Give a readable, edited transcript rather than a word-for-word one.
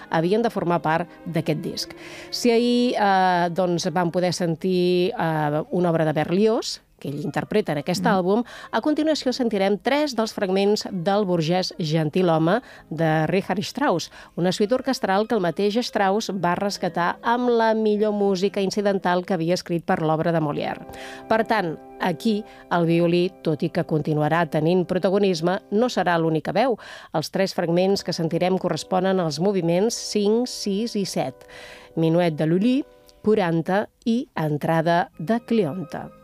havien de formar part d'aquest disc. Si ahir vam poder sentir una obra de Berlioz, que ell interpreta en aquest àlbum, a continuació sentirem 3 dels fragments del burgès gentilhome de Richard Strauss, una suite orquestral que el mateix Strauss va rescatar amb la millor música incidental que havia escrit per l'obra de Molière. Per tant, aquí el violí, tot i que continuarà tenint protagonisme, no serà l'única veu. Els 3 fragments que sentirem corresponen als moviments 5, 6 i 7. Minuet de Lully, 40 i entrada de Cleonte.